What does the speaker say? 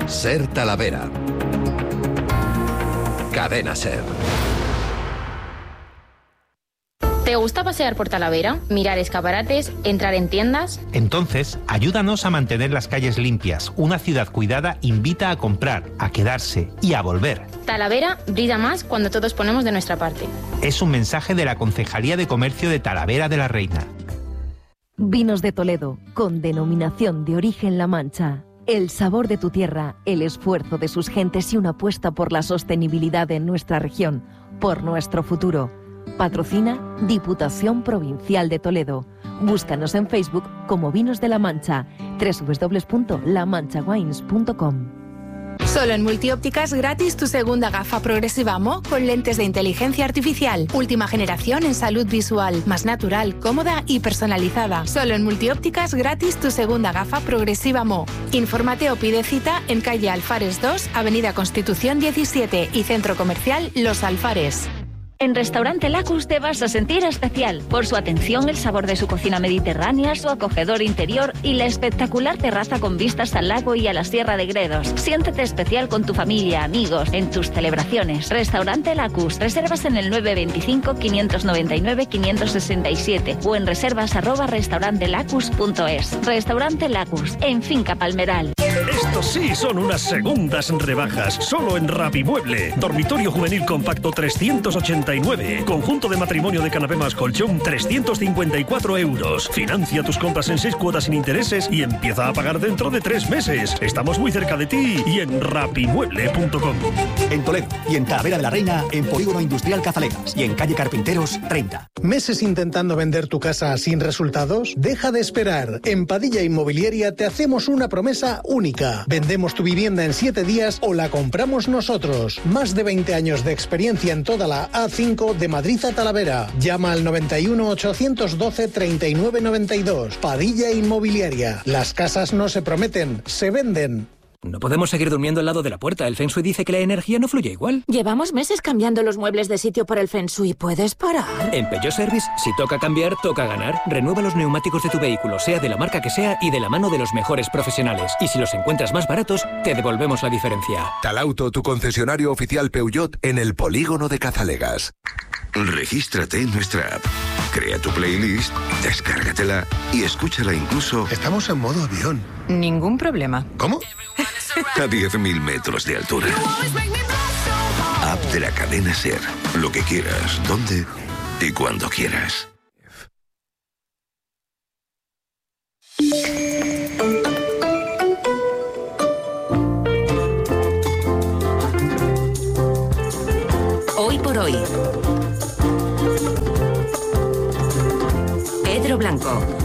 Ser Talavera. Cadena Ser. ¿Te gusta pasear por Talavera? ¿Mirar escaparates? ¿Entrar en tiendas? Entonces, ayúdanos a mantener las calles limpias. Una ciudad cuidada invita a comprar, a quedarse y a volver. Talavera brilla más cuando todos ponemos de nuestra parte. Es un mensaje de la Concejalía de Comercio de Talavera de la Reina. Vinos de Toledo, con denominación de origen La Mancha. El sabor de tu tierra, el esfuerzo de sus gentes y una apuesta por la sostenibilidad en nuestra región, por nuestro futuro. Patrocina Diputación Provincial de Toledo. Búscanos en Facebook como Vinos de La Mancha, www.lamanchawines.com. Solo en Multiópticas gratis tu segunda gafa progresiva Mo con lentes de inteligencia artificial. Última generación en salud visual, más natural, cómoda y personalizada. Solo en Multiópticas gratis tu segunda gafa progresiva Mo. Infórmate o pide cita en calle Alfares 2, Avenida Constitución 17 y Centro Comercial Los Alfares. En Restaurante Lacus te vas a sentir especial por su atención, el sabor de su cocina mediterránea, su acogedor interior y la espectacular terraza con vistas al lago y a la Sierra de Gredos. Siéntete especial con tu familia, amigos, en tus celebraciones. Restaurante Lacus. Reservas en el 925-599-567 o en reservas@restaurantelacus.es. Restaurante Lacus, en Finca Palmeral. Estos sí son unas segundas rebajas, solo en Rapimueble. Dormitorio juvenil compacto 389. Conjunto de matrimonio de canapé más colchón 354 euros. Financia tus compras en 6 cuotas sin intereses y empieza a pagar dentro de 3 meses. Estamos muy cerca de ti y en rapimueble.com. En Toledo y en Talavera de la Reina, en Polígono Industrial Cazalegas y en calle Carpinteros 30. ¿Meses intentando vender tu casa sin resultados? Deja de esperar. En Padilla Inmobiliaria te hacemos una promesa única. Vendemos tu vivienda en 7 días o la compramos nosotros. Más de 20 años de experiencia en toda la A5 de Madrid a Talavera. Llama al 91 812 39 92. Padilla Inmobiliaria. Las casas no se prometen, se venden. No podemos seguir durmiendo al lado de la puerta. El Feng Shui dice que la energía no fluye igual. Llevamos meses cambiando los muebles de sitio por el Feng Shui. ¿Puedes parar? En Peugeot Service, si toca cambiar, toca ganar. Renueva los neumáticos de tu vehículo, sea de la marca que sea y de la mano de los mejores profesionales. Y si los encuentras más baratos, te devolvemos la diferencia. Talauto, tu concesionario oficial Peugeot en el Polígono de Cazalegas. Regístrate en nuestra app. Crea tu playlist, descárgatela y escúchala incluso... Estamos en modo avión. Ningún problema. ¿Cómo? A 10.000 metros de altura. App de la cadena SER. Lo que quieras, donde y cuando quieras. Hoy por hoy. Pedro Blanco.